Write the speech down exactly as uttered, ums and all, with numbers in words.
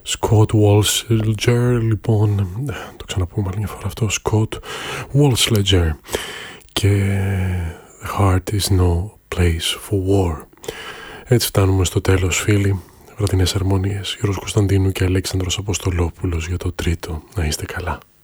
Scott Walsledger, λοιπόν, το ξαναπούμε άλλη μια φορά αυτό, Scott Walsledger και The Heart is no place for war. Έτσι φτάνουμε στο τέλος, φίλοι. Βραδινές αρμονίες, Γιώργος Κωνσταντίνου και Αλέξανδρος Αποστολόπουλος για το τρίτο. Να είστε καλά.